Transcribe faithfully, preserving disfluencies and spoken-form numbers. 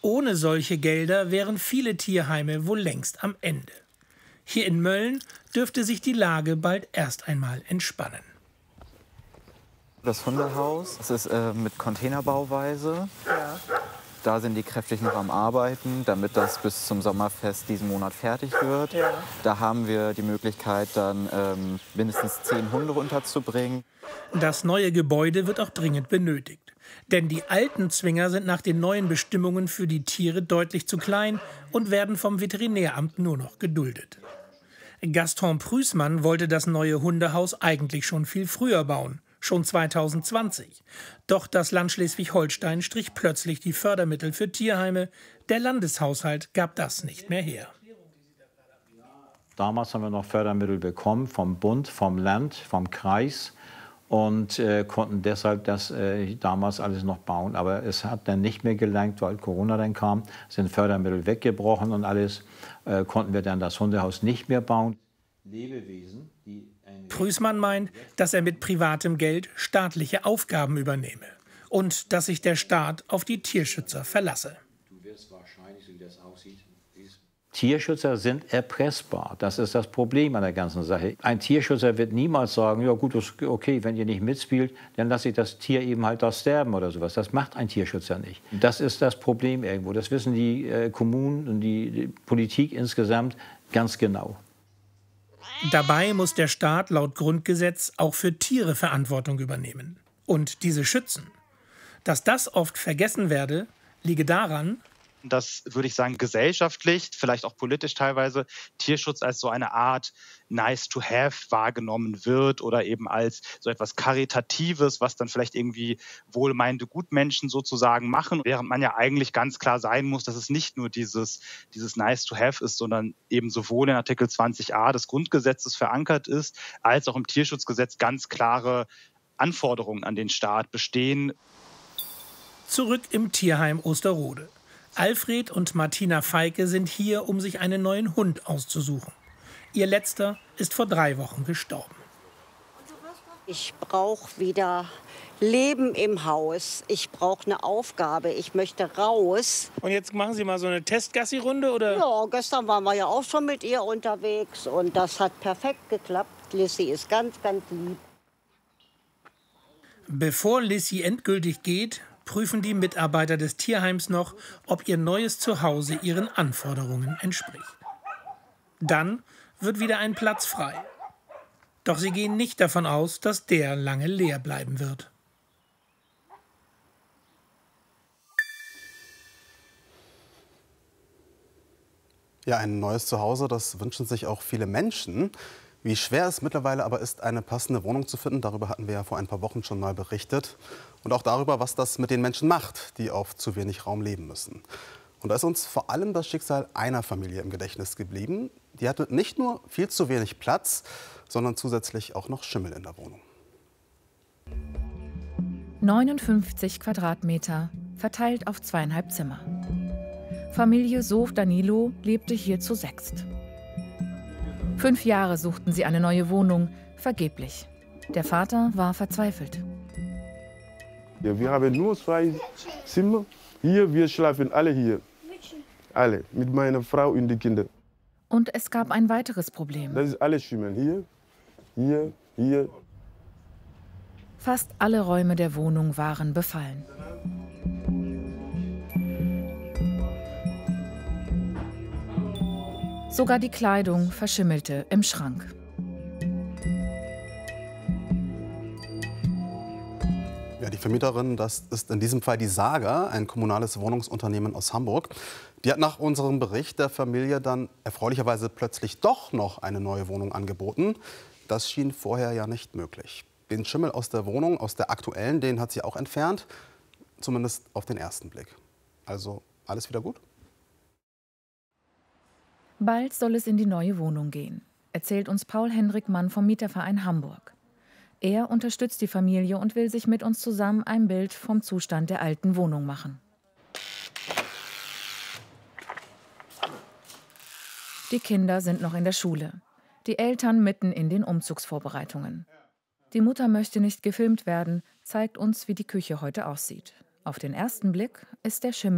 Ohne solche Gelder wären viele Tierheime wohl längst am Ende. Hier in Mölln dürfte sich die Lage bald erst einmal entspannen. Das Hundehaus, das ist äh, mit Containerbauweise. Ja. Da sind die kräftig noch am Arbeiten, damit das bis zum Sommerfest diesen Monat fertig wird. Ja. Da haben wir die Möglichkeit, dann ähm, mindestens zehn Hunde unterzubringen. Das neue Gebäude wird auch dringend benötigt. Denn die alten Zwinger sind nach den neuen Bestimmungen für die Tiere deutlich zu klein und werden vom Veterinäramt nur noch geduldet. Gaston Prüßmann wollte das neue Hundehaus eigentlich schon viel früher bauen. Schon zweitausendzwanzig. Doch das Land Schleswig-Holstein strich plötzlich die Fördermittel für Tierheime. Der Landeshaushalt gab das nicht mehr her. Damals haben wir noch Fördermittel bekommen vom Bund, vom Land, vom Kreis und äh, konnten deshalb das äh, damals alles noch bauen. Aber es hat dann nicht mehr gelangt, weil Corona dann kam, sind Fördermittel weggebrochen und alles, äh, konnten wir dann das Hundehaus nicht mehr bauen. Lebewesen, die Prüßmann meint, dass er mit privatem Geld staatliche Aufgaben übernehme und dass sich der Staat auf die Tierschützer verlasse. Tierschützer sind erpressbar. Das ist das Problem an der ganzen Sache. Ein Tierschützer wird niemals sagen, ja gut, okay, wenn ihr nicht mitspielt, dann lasse ich das Tier eben halt da sterben oder sowas. Das macht ein Tierschützer nicht. Das ist das Problem irgendwo. Das wissen die äh, Kommunen und die, die Politik insgesamt ganz genau. Dabei muss der Staat laut Grundgesetz auch für Tiere Verantwortung übernehmen und diese schützen. Dass das oft vergessen werde, liege daran, dass, würde ich sagen, gesellschaftlich, vielleicht auch politisch teilweise, Tierschutz als so eine Art nice to have wahrgenommen wird oder eben als so etwas Karitatives, was dann vielleicht irgendwie wohlmeinende Gutmenschen sozusagen machen, während man ja eigentlich ganz klar sein muss, dass es nicht nur dieses, dieses nice to have ist, sondern eben sowohl in Artikel zwanzig a des Grundgesetzes verankert ist, als auch im Tierschutzgesetz ganz klare Anforderungen an den Staat bestehen. Zurück im Tierheim Osterode. Alfred und Martina Feike sind hier, um sich einen neuen Hund auszusuchen. Ihr letzter ist vor drei Wochen gestorben. Ich brauche wieder Leben im Haus. Ich brauche eine Aufgabe. Ich möchte raus. Und jetzt machen Sie mal so eine Testgassi-Runde, oder? Ja, gestern waren wir ja auch schon mit ihr unterwegs und das hat perfekt geklappt. Lissy ist ganz, ganz lieb. Bevor Lissy endgültig geht, prüfen die Mitarbeiter des Tierheims noch, ob ihr neues Zuhause ihren Anforderungen entspricht. Dann wird wieder ein Platz frei. Doch sie gehen nicht davon aus, dass der lange leer bleiben wird. Ja, ein neues Zuhause, das wünschen sich auch viele Menschen. Wie schwer es mittlerweile aber ist, eine passende Wohnung zu finden, darüber hatten wir ja vor ein paar Wochen schon mal berichtet. Und auch darüber, was das mit den Menschen macht, die auf zu wenig Raum leben müssen. Und da ist uns vor allem das Schicksal einer Familie im Gedächtnis geblieben. Die hatte nicht nur viel zu wenig Platz, sondern zusätzlich auch noch Schimmel in der Wohnung. neunundfünfzig Quadratmeter, verteilt auf zweieinhalb Zimmer. Familie Sof Danilo lebte hier zu sechst. Fünf Jahre suchten sie eine neue Wohnung, vergeblich. Der Vater war verzweifelt. Ja, wir haben nur zwei Zimmer. Hier, wir schlafen alle hier. Alle, mit meiner Frau und den Kindern. Und es gab ein weiteres Problem. Das ist alles Schimmel. Hier, hier, hier. Fast alle Räume der Wohnung waren befallen. Sogar die Kleidung verschimmelte im Schrank. Ja, die Vermieterin, das ist in diesem Fall die Saga, ein kommunales Wohnungsunternehmen aus Hamburg. Die hat nach unserem Bericht der Familie dann erfreulicherweise plötzlich doch noch eine neue Wohnung angeboten. Das schien vorher ja nicht möglich. Den Schimmel aus der Wohnung, aus der aktuellen, den hat sie auch entfernt. Zumindest auf den ersten Blick. Also alles wieder gut? Bald soll es in die neue Wohnung gehen, erzählt uns Paul-Hendrik Mann vom Mieterverein Hamburg. Er unterstützt die Familie und will sich mit uns zusammen ein Bild vom Zustand der alten Wohnung machen. Die Kinder sind noch in der Schule, die Eltern mitten in den Umzugsvorbereitungen. Die Mutter möchte nicht gefilmt werden, zeigt uns, wie die Küche heute aussieht. Auf den ersten Blick ist der Schimmel